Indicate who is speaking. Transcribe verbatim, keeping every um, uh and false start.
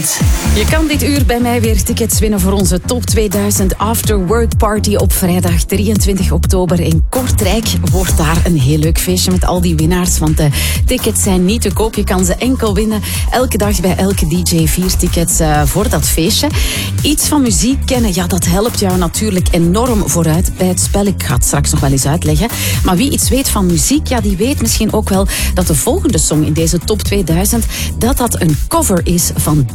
Speaker 1: Je kan dit uur bij mij weer tickets winnen voor onze Top tweeduizend After Work Party op vrijdag drieëntwintig oktober in Kortrijk. Wordt daar een heel leuk feestje met al die winnaars, want de tickets zijn niet te koop. Je kan ze enkel winnen. Elke dag bij elke D J vier tickets uh, voor dat feestje. Iets van muziek kennen, ja, dat helpt jou natuurlijk enorm vooruit bij het spel. Ik ga het straks nog wel eens uitleggen. Maar wie iets weet van muziek, ja, die weet misschien ook wel dat de volgende song in deze Top tweeduizend, dat dat een cover is van